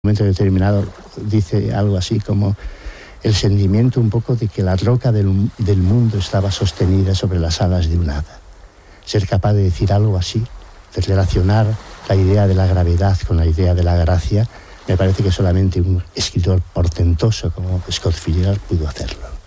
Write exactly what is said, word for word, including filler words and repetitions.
momento determinado dice algo así como el sentimiento un poco de que la roca del, del mundo estaba sostenida sobre las alas de un hada. Ser capaz de decir algo así, de relacionar la idea de la gravedad con la idea de la gracia, me parece que solamente un escritor portentoso como Scott Fitzgerald pudo hacerlo.